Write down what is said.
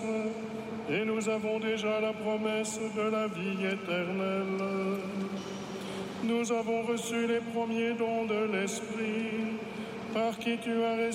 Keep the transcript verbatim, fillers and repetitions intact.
et nous avons déjà la promesse de la vie éternelle. Nous avons reçu les premiers dons de l'Esprit, par qui tu as